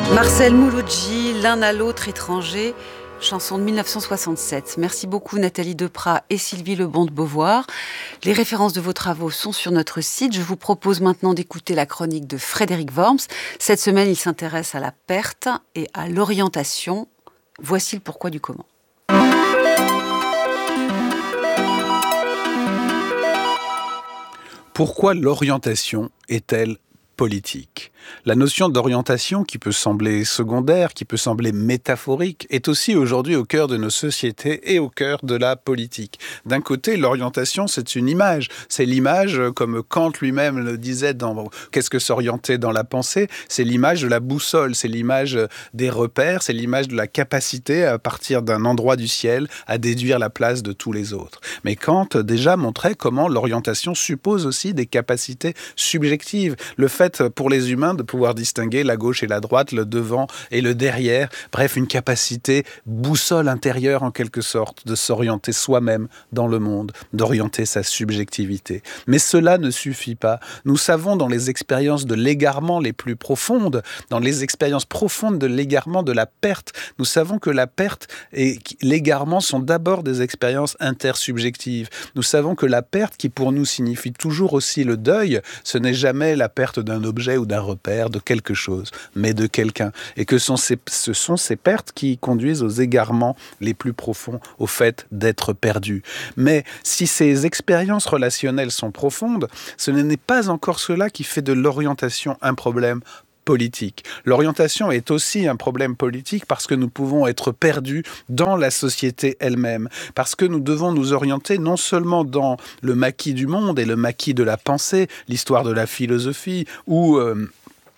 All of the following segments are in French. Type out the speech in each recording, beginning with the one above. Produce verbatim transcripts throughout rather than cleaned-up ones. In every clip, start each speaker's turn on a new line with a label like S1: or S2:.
S1: Marcel Mouloudji, L'un à l'autre étranger, chanson de dix-neuf cent soixante-sept. Merci beaucoup Nathalie Deprat et Sylvie Lebon de Beauvoir. Les références de vos travaux sont sur notre site. Je vous propose maintenant d'écouter la chronique de Frédéric Worms. Cette semaine, il s'intéresse à la perte et à l'orientation. Voici le pourquoi du comment.
S2: Pourquoi l'orientation est-elle politique ? La notion d'orientation, qui peut sembler secondaire, qui peut sembler métaphorique, est aussi aujourd'hui au cœur de nos sociétés et au cœur de la politique. D'un côté, l'orientation, c'est une image. C'est l'image, comme Kant lui-même le disait dans « Qu'est-ce que s'orienter dans la pensée ?» C'est l'image de la boussole, c'est l'image des repères, c'est l'image de la capacité, à partir d'un endroit du ciel, à déduire la place de tous les autres. Mais Kant déjà montrait comment l'orientation suppose aussi des capacités subjectives. Le fait pour les humains de pouvoir distinguer la gauche et la droite, le devant et le derrière, bref, une capacité boussole intérieure en quelque sorte, de s'orienter soi-même dans le monde, d'orienter sa subjectivité. Mais cela ne suffit pas. Nous savons dans les expériences de l'égarement les plus profondes, dans les expériences profondes de l'égarement, de la perte, nous savons que la perte et l'égarement sont d'abord des expériences intersubjectives. Nous savons que la perte, qui pour nous signifie toujours aussi le deuil, ce n'est jamais la perte d'un objet ou d'un repère, de quelque chose, mais de quelqu'un. Et que sont ces, ce sont ces pertes qui conduisent aux égarements les plus profonds, au fait d'être perdu. Mais si ces expériences relationnelles sont profondes, ce n'est pas encore cela qui fait de l'orientation un problème politique. L'orientation est aussi un problème politique parce que nous pouvons être perdus dans la société elle-même, parce que nous devons nous orienter non seulement dans le maquis du monde et le maquis de la pensée, l'histoire de la philosophie, ou euh,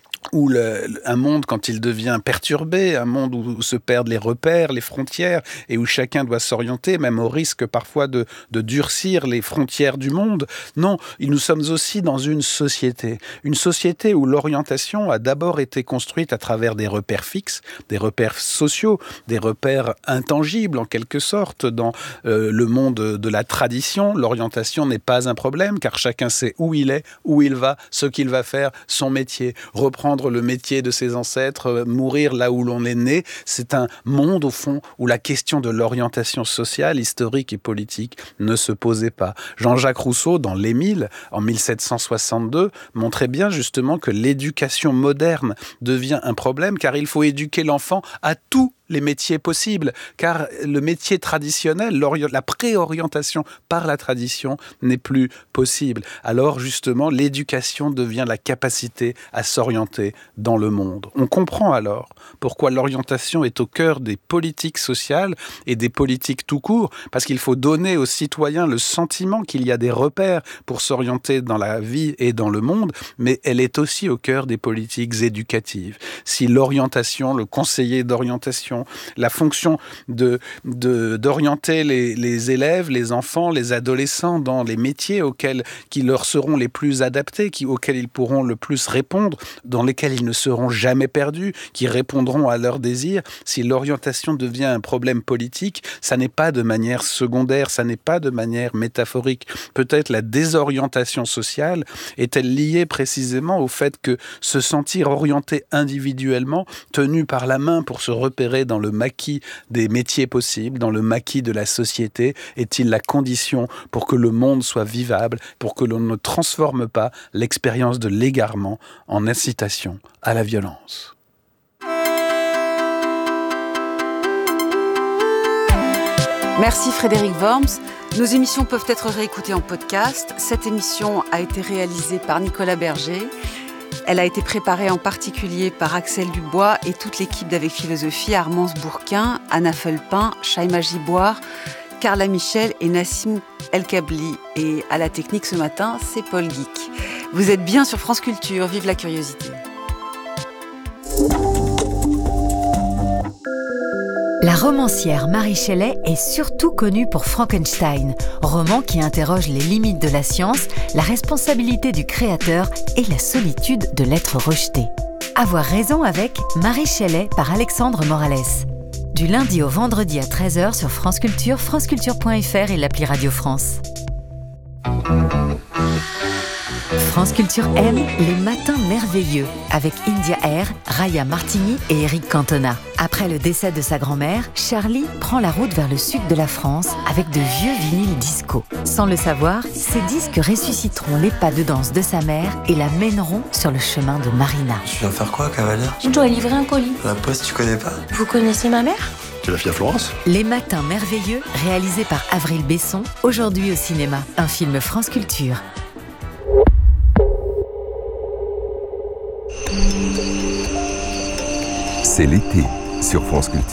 S2: ou le, un monde quand il devient perturbé, un monde où, où se perdent les repères, les frontières, et où chacun doit s'orienter, même au risque parfois de, de durcir les frontières du monde. Non, nous sommes aussi dans une société. Une société où l'orientation a d'abord été construite à travers des repères fixes, des repères sociaux, des repères intangibles en quelque sorte. Dans euh, le monde de la tradition, l'orientation n'est pas un problème, car chacun sait où il est, où il va, ce qu'il va faire, son métier, reprendre le métier de ses ancêtres, mourir là où l'on est né. C'est un monde, au fond, où la question de l'orientation sociale, historique et politique ne se posait pas. Jean-Jacques Rousseau, dans l'Émile, en mille sept cent soixante-deux, montrait bien justement que l'éducation moderne devient un problème, car il faut éduquer l'enfant à tout les métiers possibles, car le métier traditionnel, la préorientation par la tradition n'est plus possible. Alors justement, l'éducation devient la capacité à s'orienter dans le monde. On comprend alors pourquoi l'orientation est au cœur des politiques sociales et des politiques tout court, parce qu'il faut donner aux citoyens le sentiment qu'il y a des repères pour s'orienter dans la vie et dans le monde, mais elle est aussi au cœur des politiques éducatives. Si l'orientation, le conseiller d'orientation, la fonction de, de, d'orienter les, les élèves, les enfants, les adolescents dans les métiers auxquels, qui leur seront les plus adaptés, qui, auxquels ils pourront le plus répondre, dans lesquels ils ne seront jamais perdus, qui répondront à leurs désirs. Si l'orientation devient un problème politique, ça n'est pas de manière secondaire, ça n'est pas de manière métaphorique. Peut-être la désorientation sociale est-elle liée précisément au fait que se sentir orienté individuellement, tenu par la main pour se repérer dans le maquis des métiers possibles, dans le maquis de la société, est-il la condition pour que le monde soit vivable, pour que l'on ne transforme pas l'expérience de l'égarement en incitation à la violence?
S1: Merci Frédéric Worms. Nos émissions peuvent être réécoutées en podcast. Cette émission a été réalisée par Nicolas Berger. Elle a été préparée en particulier par Axel Dubois et toute l'équipe d'Avec Philosophie, Armance Bourquin, Anna Felpin, Shaima Giboire, Carla Michel et Nassim El Kabli. Et à la technique ce matin, c'est Paul Geek. Vous êtes bien sur France Culture, vive la curiosité.
S3: La romancière Mary Shelley est surtout connue pour Frankenstein, roman qui interroge les limites de la science, la responsabilité du créateur et la solitude de l'être rejeté. Avoir raison avec Mary Shelley par Alexandre Morales. Du lundi au vendredi à treize heures sur France Culture, franceculture point f r et l'appli Radio France. France Culture aime les matins merveilleux avec India Air, Raya Martini et Eric Cantona. Après le décès de sa grand-mère, Charlie prend la route vers le sud de la France avec de vieux vinyles disco. Sans le savoir, ces disques ressusciteront les pas de danse de sa mère et la mèneront sur le chemin de Marina.
S4: Tu viens faire quoi, cavalière?
S5: Je dois livrer un colis.
S4: La poste, tu connais pas?
S5: Vous connaissez ma mère?
S6: Tu es la fille à Florence?
S3: Les matins merveilleux, réalisé par Avril Besson, aujourd'hui au cinéma. Un film France Culture.
S7: C'est l'été sur France Culture.